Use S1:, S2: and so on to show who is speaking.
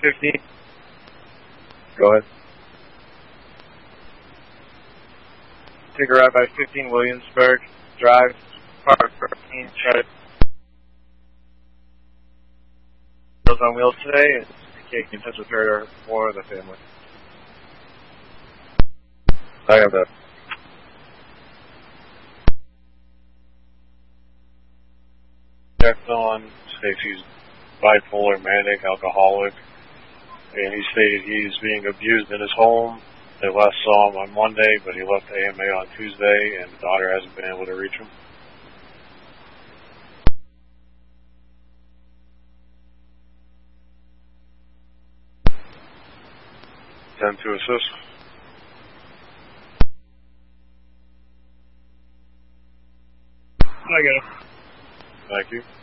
S1: 15. Go ahead. Take a ride by 15 Williamsburg Drive, Park 13, try to Meals on Wheels today, and get in touch with her or the family. I have that.
S2: Checked on, states he's bipolar, manic, alcoholic, and he stated he's being abused in his home. They last saw him on Monday, but he left AMA on Tuesday, and the daughter hasn't been able to reach him. 10 to assist.
S1: I got it.
S2: Thank you.